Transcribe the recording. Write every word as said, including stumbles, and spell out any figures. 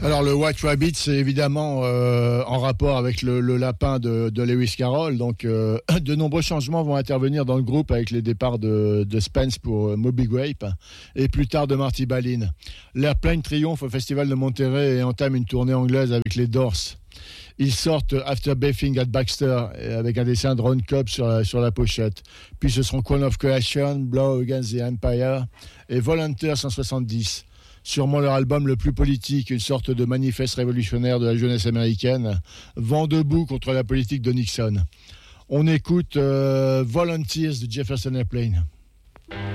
Alors le White Rabbit, c'est évidemment euh, en rapport avec le, le lapin de, de Lewis Carroll. Donc euh, de nombreux changements vont intervenir dans le groupe avec les départs de, de Spence pour euh, Moby Grape et plus tard de Marty Balin. L'Airplane triomphe au Festival de Monterrey et entame une tournée anglaise avec les Doors. Ils sortent After Bathing at Baxter avec un dessin de Ron Cobb sur la, sur la pochette. Puis ce seront Crown of Creation, Blow Against the Empire et Volunteers cent soixante-dix. Sûrement leur album le plus politique, une sorte de manifeste révolutionnaire de la jeunesse américaine, vent debout contre la politique de Nixon. On écoute euh, Volunteers de Jefferson Airplane.